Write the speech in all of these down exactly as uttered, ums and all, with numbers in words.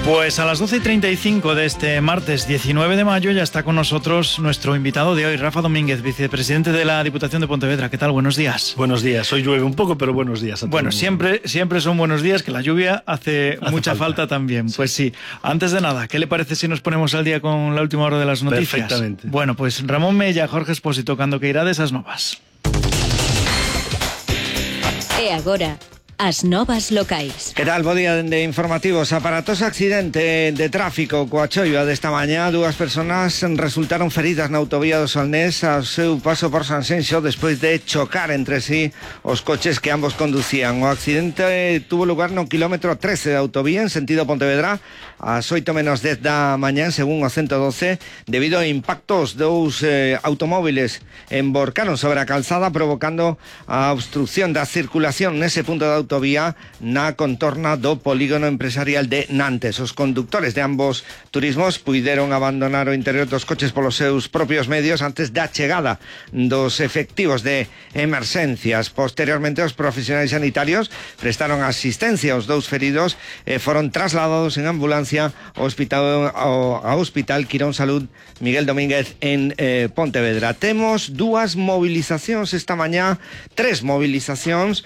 Pues a las doce y treinta y cinco de este martes diecinueve de mayo ya está con nosotros nuestro invitado de hoy, Rafa Domínguez, vicepresidente de la Diputación de Pontevedra. ¿Qué tal? Buenos días. Buenos días. Hoy llueve un poco, pero buenos días a todos. Bueno, siempre, siempre son buenos días, que la lluvia hace, hace mucha falta, falta también. Sí. Pues sí. Antes de nada, ¿qué le parece si nos ponemos al día con la última hora de las noticias? Perfectamente. Bueno, pues Ramón Mella, Jorge Espósito, cando que irá desas novas. E agora, as novas locais. Que tal? Bo día de informativos. Aparatoso accidente de tráfico coa choiva desta mañá. Dúas persoas resultaron feridas na autovía do Solnés ao seu paso por Sanxenxo despois de chocar entre sí os coches que ambos conducían. O accidente tuvo lugar no quilómetro trece da autovía en sentido Pontevedra ás oito menos dez da mañá, según o ciento doce, debido a impactos dous eh, automóviles emborcaron sobre a calzada, provocando a obstrucción da circulación nese punto da autovía na contorna do polígono empresarial de Nantes. Os conductores de ambos turismos puideron abandonar o interior dos coches polos seus propios medios antes da chegada dos efectivos de emerxencias. Posteriormente, os profesionais sanitarios prestaron asistencia aos dous feridos e foron trasladados en ambulancia ao hospital, ao, ao hospital Quirón Salud Miguel Domínguez en eh, Pontevedra. Temos dúas movilizacións esta mañá, tres movilizacións,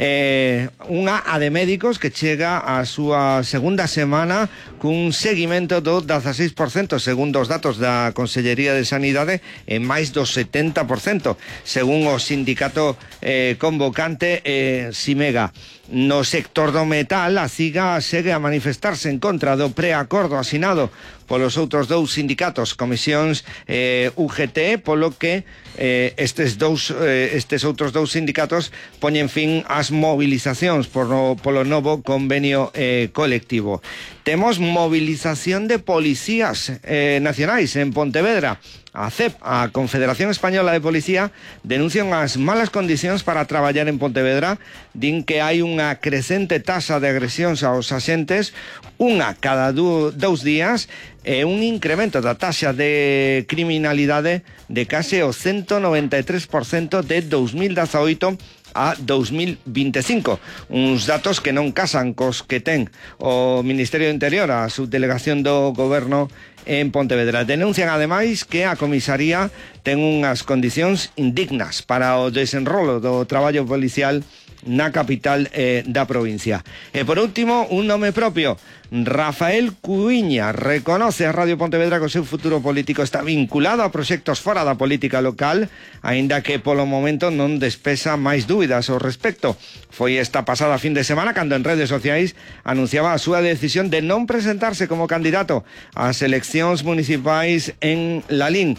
eh, unha a de médicos que chega á súa segunda semana cun seguimento do dezaseis por cento segundo os datos da Consellería de Sanidade e máis do setenta por cento según o sindicato eh, convocante eh, Simega. No sector do metal, a CIGA segue a manifestarse en contra do preacordo asinado polos outros dous sindicatos, Comisións eh, U G T, polo que eh, estes dous eh, estes outros dous sindicatos poñen fin ás movilizacións por no, polo novo convenio eh, colectivo. Temos movilización de policías eh, nacionais en Pontevedra. A C E P, a Confederación Española de Policía, denuncian as malas condicións para traballar en Pontevedra. Din que hai unha crecente taxa de agresións aos axentes, unha cada du, dous días, e un incremento da taxa de criminalidade de case o ciento noventa e tres por cento de dos mil dezaoito a dos mil veinticinco, uns datos que non casan cos que ten o Ministerio do Interior, a subdelegación do Goberno en Pontevedra. Denuncian ademais que a comisaría ten unhas condicións indignas para o desenrolo do traballo policial na capital eh, da provincia. E por último, un nome propio. Rafael Cuiña reconoce a Radio Pontevedra que o seu futuro político está vinculado a proxectos fora da política local, aínda que polo momento non despesa máis dúbidas ao respecto. Foi esta pasada fin de semana cando en redes sociais anunciaba a súa decisión de non presentarse como candidato ás eleccións municipais en Lalín.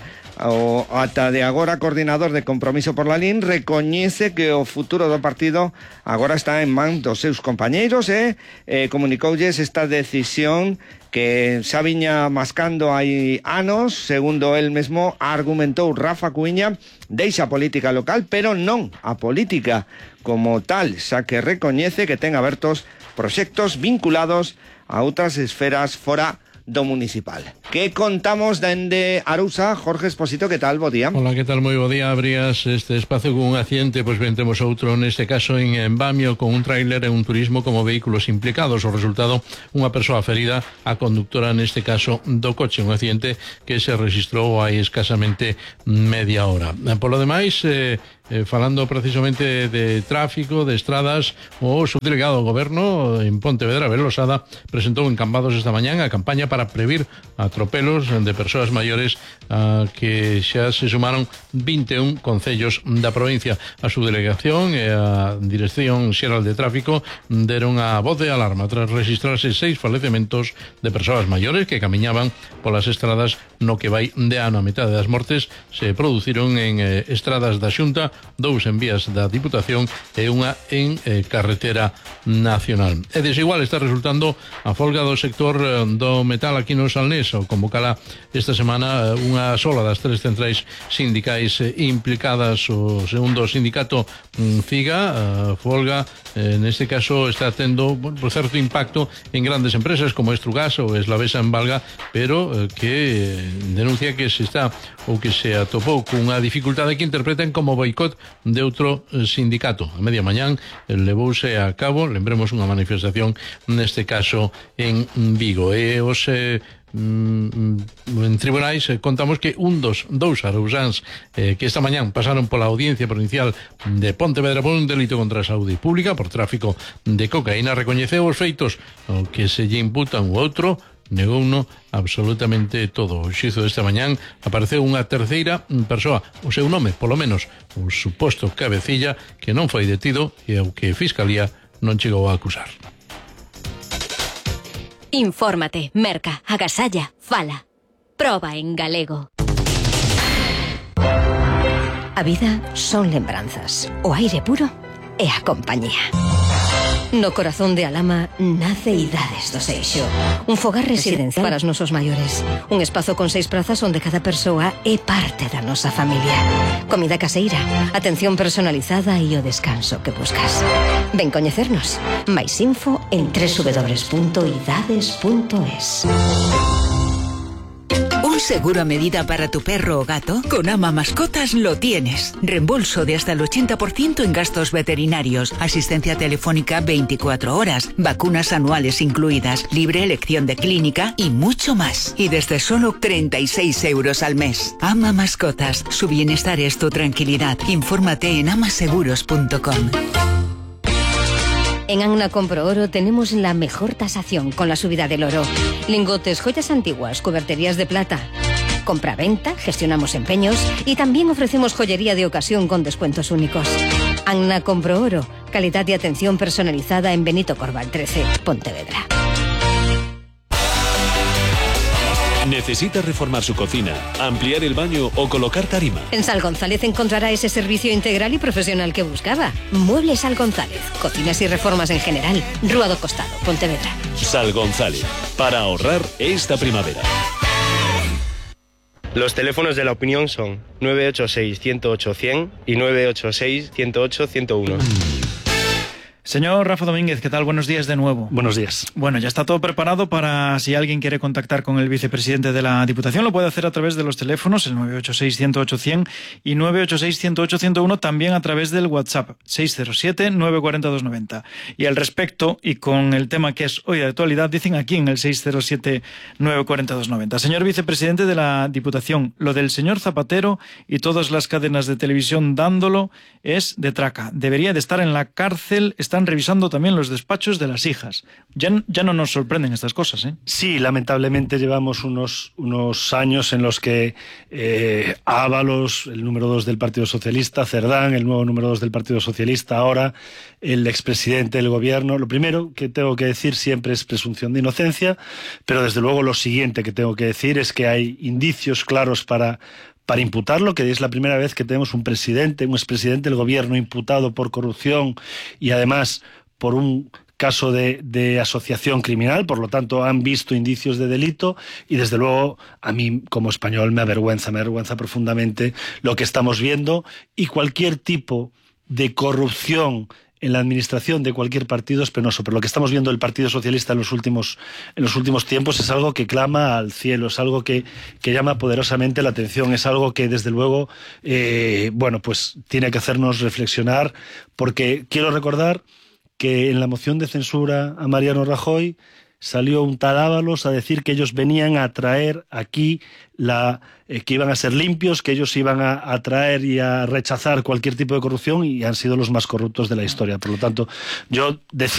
O ata de agora coordinador de Compromiso por Lalín recoñece que o futuro do partido agora está en man dos seus compañeiros e eh, comunicoulles esta decisión que xa viña mascando hai anos. Segundo el mesmo argumentou, Rafa Cuiña deixa a política local, pero non a política como tal, xa que recoñece que ten abertos proxectos vinculados a outras esferas fora do municipal. Que contamos dende Arousa? Jorge Espósito, que tal? Bo día. Hola, que tal? Moi bo día. Abrías este espacio con un accidente, pois ben temos outro neste caso en Bamio, con un tráiler e un turismo como vehículos implicados. O resultado, unha persoa ferida, a conductora neste caso do coche, un accidente que se registrou hai escasamente media hora. Polo demais, eh, eh, falando precisamente de tráfico, de estradas, o subdelegado do Goberno en Pontevedra, Abel Losada, presentou en Cambados esta mañán a campaña para previr atropelos de persoas maiores, a que xa se sumaron vinte e un concellos da provincia. A subdelegación e a Dirección Xeral de Tráfico deron a voz de alarma tras registrarse seis falecementos de persoas maiores que camiñaban polas estradas no que vai de ano. A metade das mortes se produciron en eh, estradas da Xunta, dous en vías da Diputación e unha en eh, carretera nacional. E desigual está resultando a folga do sector eh, do metal aquí no Salnés, ao convocala esta semana eh, unha sola das tres centrais sindicais eh, implicadas. O segundo sindicato mm, CIGA, eh, folga eh, neste caso está tendo, bueno, por certo impacto en grandes empresas como Estrugas ou Eslavesa en Valga, pero eh, que eh, denuncia que se está ou que se atopou cunha dificultade que interpretan como boicot de outro eh, sindicato. A media mañán eh, levouse a cabo, lembremos, unha manifestación neste caso en Vigo. E os eh, en tribunais eh, contamos que un dos dous arausáns eh, que esta mañán pasaron pola Audiencia Provincial de Pontevedra por un delito contra a saúde pública por tráfico de cocaína recoñeceu os feitos o que se lle imputan o outro negouno absolutamente todo. O xuízo desta mañán apareceu unha terceira persoa, o seu nome, polo menos o suposto cabecilla, que non foi detido e ao que a Fiscalía non chegou a acusar. Infórmate, merca, agasalla, fala. Proba en galego. A vida son lembranzas, o aire puro e a compañía. No corazón de Alama nace Idades do Seixo, un fogar residencial para os nosos maiores. Un espazo con seis prazas onde cada persoa é parte da nosa familia. Comida caseira, atención personalizada e o descanso que buscas. Ven coñecernos. Mais info en doble u doble u doble u punto idades punto es. ¿Un seguro a medida para tu perro o gato? Con Ama Mascotas lo tienes. Reembolso de hasta el ochenta por ciento en gastos veterinarios, asistencia telefónica veinticuatro horas, vacunas anuales incluidas, libre elección de clínica y mucho más. Y desde solo treinta y seis euros al mes. Ama Mascotas. Su bienestar es tu tranquilidad. Infórmate en amaseguros punto com. En Anna Compro Oro tenemos la mejor tasación con la subida del oro. Lingotes, joyas antiguas, cuberterías de plata. Compra-venta, gestionamos empeños y también ofrecemos joyería de ocasión con descuentos únicos. Anna Compro Oro, calidad y atención personalizada en Benito Corval trece, Pontevedra. ¿Necesita reformar su cocina, ampliar el baño o colocar tarima? En Sal González encontrará ese servicio integral y profesional que buscaba. Muebles Sal González, cocinas y reformas en general. Rúa do Costado, Pontevedra. Sal González, para ahorrar esta primavera. Los teléfonos de la opinión son nueve ocho seis, ciento ocho, cien y nueve ocho seis, ciento ocho, ciento uno. Señor Rafa Domínguez, ¿qué tal? Buenos días de nuevo. Buenos días. Bueno, ya está todo preparado para si alguien quiere contactar con el vicepresidente de la Diputación, lo puede hacer a través de los teléfonos, el nueve ocho seis, ciento ocho, cien y nueve ocho seis, ciento ocho, ciento uno, también a través del WhatsApp seis cero siete, nueve cuatro cero, dos nueve cero. Y al respecto, y con el tema que es hoy de actualidad, dicen aquí en el seis cero siete, nueve cuatro cero, dos nueve cero. Señor vicepresidente de la Diputación, lo del señor Zapatero y todas las cadenas de televisión dándolo es de traca. Debería de estar en la cárcel. Están revisando también los despachos de las hijas. Ya, ya no nos sorprenden estas cosas, ¿eh? Sí, lamentablemente llevamos unos, unos años en los que eh, Ábalos, el número dos del Partido Socialista, Cerdán, el nuevo número dos del Partido Socialista, ahora el expresidente del Gobierno. Lo primero que tengo que decir siempre es presunción de inocencia, pero desde luego lo siguiente que tengo que decir es que hay indicios claros para para imputarlo, que es la primera vez que tenemos un presidente, un expresidente del Gobierno imputado por corrupción y además por un caso de, de asociación criminal, por lo tanto han visto indicios de delito y desde luego a mí como español me avergüenza, me avergüenza profundamente lo que estamos viendo y cualquier tipo de corrupción en la administración de cualquier partido es penoso, pero lo que estamos viendo del Partido Socialista en los últimos, en los últimos tiempos es algo que clama al cielo, es algo que, que llama poderosamente la atención, es algo que desde luego eh, bueno, pues tiene que hacernos reflexionar, porque quiero recordar que en la moción de censura a Mariano Rajoy salió un tal Ábalos a decir que ellos venían a traer aquí la eh, que iban a ser limpios, que ellos iban a, a traer y a rechazar cualquier tipo de corrupción y han sido los más corruptos de la historia. Por lo tanto, yo decía